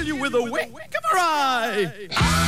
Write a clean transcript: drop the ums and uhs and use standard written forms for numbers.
kill you with a wink of her eye.